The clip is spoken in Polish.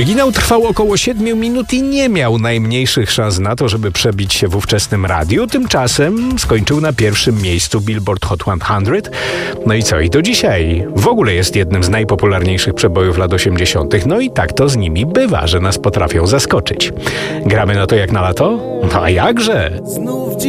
Oryginał trwał około 7 minut i nie miał najmniejszych szans na to, żeby przebić się w ówczesnym radiu. Tymczasem skończył na pierwszym miejscu Billboard Hot 100. No i co? I do dzisiaj w ogóle jest jednym z najpopularniejszych przebojów lat 80. No i tak to z nimi bywa, że nas potrafią zaskoczyć. Gramy na to jak na lato? No a jakże?